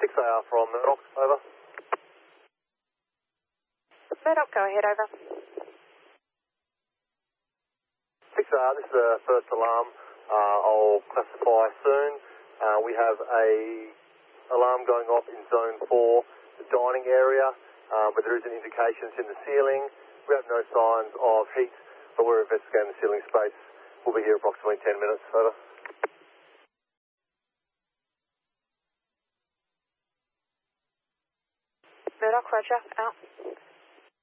6AR from Murdoch, over. Murdoch, go ahead, over. 6AR, this is the first alarm. I'll classify soon. We have a alarm going off in zone 4, the dining area, but there is an indication it's in the ceiling. We have no signs of heat, but we're investigating the ceiling space. We'll be here approximately 10 minutes, over. Murdoch, roger, out.